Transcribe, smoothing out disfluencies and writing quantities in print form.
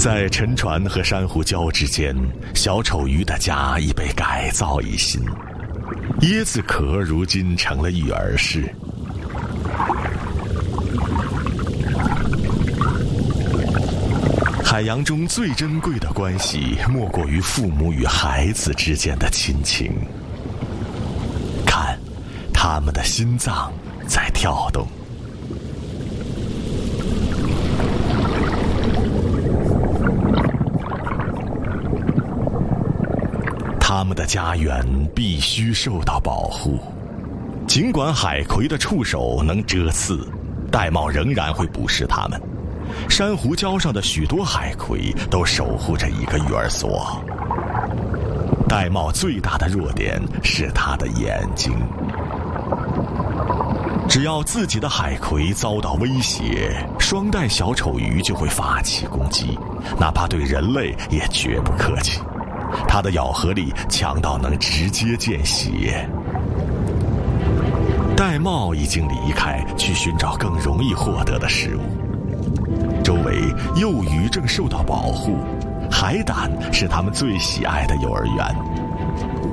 在沉船和珊瑚礁之间，小丑鱼的家已被改造一新。椰子壳如今成了育儿室。海洋中最珍贵的关系，莫过于父母与孩子之间的亲情。看，他们的心脏在跳动。他们的家园必须受到保护。尽管海葵的触手能蛰刺，玳瑁仍然会捕食它们。珊瑚礁上的许多海葵都守护着一个育儿所。玳瑁最大的弱点是它的眼睛。只要自己的海葵遭到威胁，双带小丑鱼就会发起攻击，哪怕对人类也绝不客气。它的咬合力强到能直接见血。玳瑁已经离开，去寻找更容易获得的食物。周围幼鱼正受到保护，海胆是它们最喜爱的幼儿园。